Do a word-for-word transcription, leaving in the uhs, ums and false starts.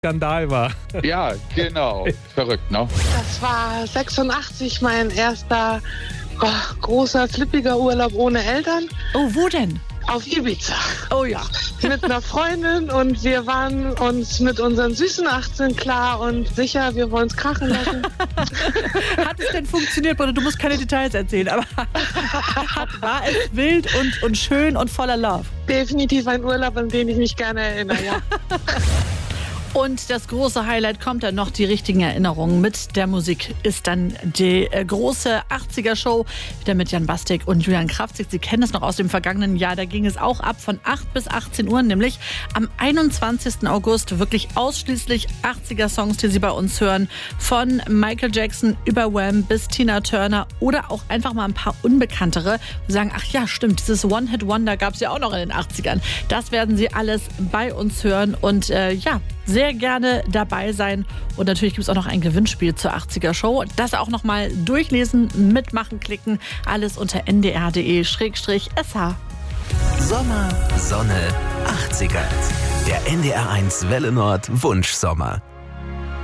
Skandal war. Ja, genau. Verrückt, ne? Das war sechsundachtzig mein erster oh, großer, flippiger Urlaub ohne Eltern. Oh, wo denn? Auf Ibiza. Oh ja. Mit einer Freundin und wir waren uns mit unseren süßen achtzehn klar und sicher, wir wollen es krachen lassen. Hat es denn funktioniert, Bruder? Du musst keine Details erzählen, aber hat, war es wild und, und schön und voller Love? Definitiv ein Urlaub, an den ich mich gerne erinnere, ja. Und das große Highlight kommt dann noch, die richtigen Erinnerungen mit der Musik ist dann die äh, große achtziger-Show, wieder mit Jan Bastek und Julian Kraftzig. Sie kennen es noch aus dem vergangenen Jahr, da ging es auch ab von acht bis achtzehn Uhr, nämlich am einundzwanzigsten August wirklich ausschließlich achtziger-Songs, die Sie bei uns hören, von Michael Jackson über Wham bis Tina Turner oder auch einfach mal ein paar unbekanntere, die sagen, ach ja, stimmt, dieses One-Hit-Wonder gab es ja auch noch in den achtzigern. Das werden Sie alles bei uns hören und äh, ja, sehr gerne dabei sein. Und natürlich gibt es auch noch ein Gewinnspiel zur achtziger-Show. Das auch noch mal durchlesen, mitmachen, klicken. Alles unter n d r punkt d e slash s h. Sommer, Sonne, achtziger. Der N D R eins Welle Nord Wunschsommer.